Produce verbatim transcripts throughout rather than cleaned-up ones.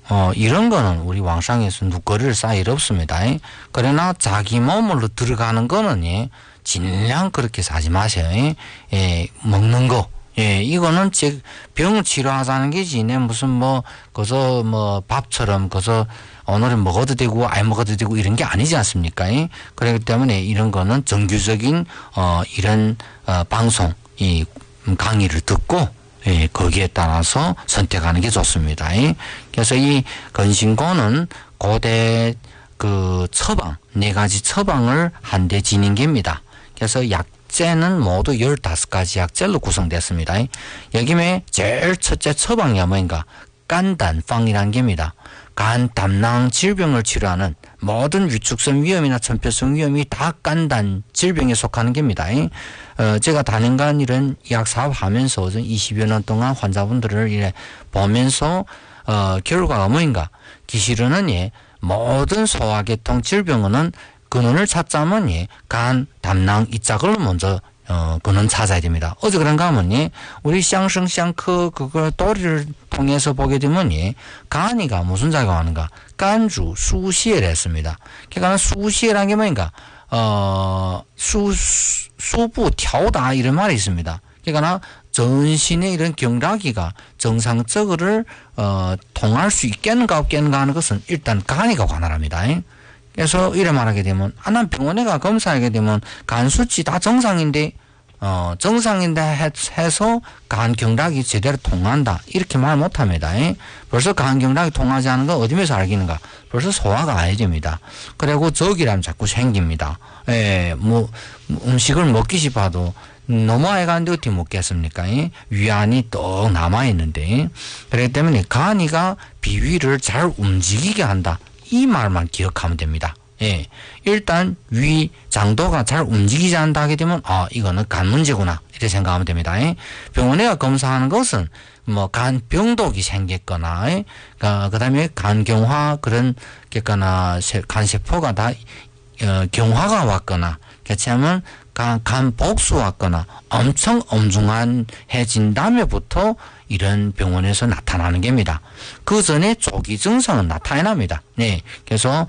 어, 이런 거는 우리 왕상에서 누거리를 쌓을 일 없습니다. 그러나 자기 몸으로 들어가는 거는, 예,尽量그렇게 사지 마세요. 예, 먹는 거. 예, 이거는 즉, 병 치료하자는 게지, 네, 무슨 뭐, 거서 뭐, 밥처럼, 거서 오늘은 먹어도 되고, 안 먹어도 되고, 이런 게 아니지 않습니까? 예? 그렇기 때문에 이런 거는 정규적인, 어, 이런, 어, 방송, 이, 강의를 듣고, 예, 거기에 따라서 선택하는 게 좋습니다. 예? 그래서 이 건신고는 고대 그 처방, 네 가지 처방을 한데 지닌 겁니다. 그래서 약재는 모두 열다섯 가지 약재로 구성됐습니다. 여기에 제일 첫째 처방이 뭐인가? 간단방이라는 겁니다. 간, 담낭 질병을 치료하는 모든 위축성 위염이나 천표성 위염이 다 간단 질병에 속하는 겁니다. 어, 제가 다년간 이런 약 사업하면서 이십여 년 동안 환자분들을 이래 보면서, 어, 결과가 뭐인가? 기실은, 예, 모든 소화계통 질병은 근원을 찾자면, 예, 간, 담낭, 이 짝을 먼저 어, 그는 찾아야 됩니다. 어제 그런가 하면, 예, 우리 샹성샹크 그걸 도리를 통해서 보게 되면, 예, 간이가 무슨 작용하는가? 간주, 수시를 했습니다. 그러니까 수시라는 게 뭐인가? 어, 수, 수부, 튀어다, 이런 말이 있습니다. 그러니까 전신의 이런 경락이가 정상적으로, 어, 통할 수 있겠는가 없겠는가 하는 것은 일단 간이가 관할합니다. 그래서 이래 말하게 되면, 아, 난 병원에 가 검사하게 되면 간 수치 다 정상인데, 어, 정상인데 해서 간 경락이 제대로 통한다. 이렇게 말 못 합니다. 벌써 간 경락이 통하지 않은 건 어디면서 알겠는가? 벌써 소화가 안 됩니다. 그리고 적이라면 자꾸 생깁니다. 예, 뭐, 음식을 먹기 싶어도 넘어야 가는데 어떻게 먹겠습니까? 위안이 떡 남아있는데. 그렇기 때문에 간이가 비위를 잘 움직이게 한다. 이 말만 기억하면 됩니다. 예. 일단, 위, 장도가 잘 움직이지 않다 하게 되면, 아, 이거는 간 문제구나. 이렇게 생각하면 됩니다. 예. 병원에 가 검사하는 것은, 뭐, 간 병독이 생겼거나, 예. 그 다음에 간경화, 그런, 겠거나, 간세포가 다, 어, 경화가 왔거나, 그렇지 않으면, 간, 간 복수 왔거나, 엄청 엄중한해진 다음에부터, 이런 병원에서 나타나는 겁니다. 그 전에 조기 증상은 나타납니다. 네. 그래서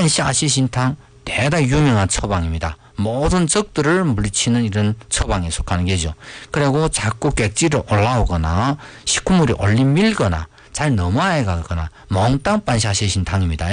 반샤시신탕 대단히 유명한 처방입니다. 모든 적들을 물리치는 이런 처방에 속하는 게죠. 그리고 자꾸 객지를 올라오거나 식구물이 올림 밀거나 잘 넘어야 가거나 몽땅 반샤시신탕입니다.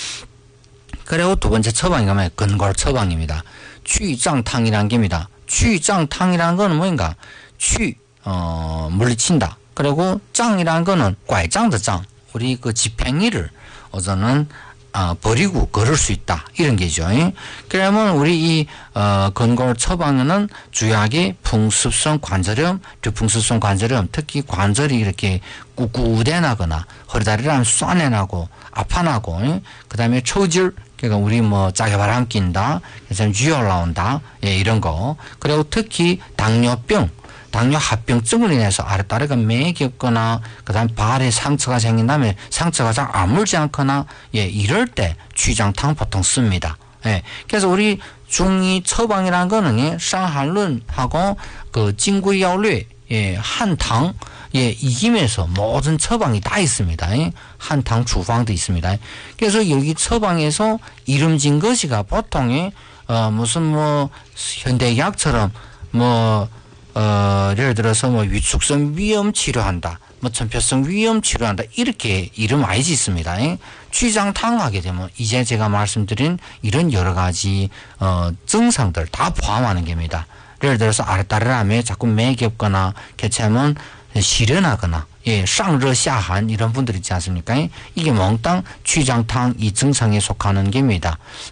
그리고 두 번째 처방이 뭐냐? 근골 처방입니다. 취장탕이라는 겁니다. 취장탕이라는 건 뭐인가? 취, 어, 물리친다. 그리고 짱이라는 거는 拐짱의 짱. 우리 그 지팽이를 어저는 어, 버리고 걸을 수 있다. 이런 게죠. 그러면 우리 이 어, 근골 처방에는 주약이 풍습성 관절염, 류풍습성 관절염, 특히 관절이 이렇게 꾹꾹대나거나 허리다리를 쏴내나고 아파나고, 그 다음에 초질, 그러니까 우리 뭐 짜게 바람 낀다, 그래서 쥐 올라온다, 예, 이런 거. 그리고 특히 당뇨병, 당뇨 합병증을 인해서 아랫다리가 매겼거나, 그 다음 발에 상처가 생긴 다음에 상처가 잘 아물지 않거나, 예, 이럴 때 취장탕 보통 씁니다. 예. 그래서 우리 중이 처방이라는 거는, 예, 상한론하고 그 징구야略, 예, 한탕, 예, 이김에서 모든 처방이 다 있습니다. 예. 한탕 주방도 있습니다. 그래서 여기 처방에서 이름진 것이가 보통의, 어, 무슨 뭐, 현대의학처럼 뭐, 어, 예를 들어서 뭐 위축성 위염 치료한다, 뭐 천표성 위염 치료한다, 이렇게 이름 많이 짓습니다. 취장탕 하게 되면 이제 제가 말씀드린 이런 여러 가지 어, 증상들 다 포함하는 겁니다. 예를 들어서 아랫다리람에 자꾸 매겹거나 개체하면 시련하거나, 예, 상热下寒이런 분들 있지 않습니까? 이게 몽땅 취장탕 이 증상에 속하는 겁니다.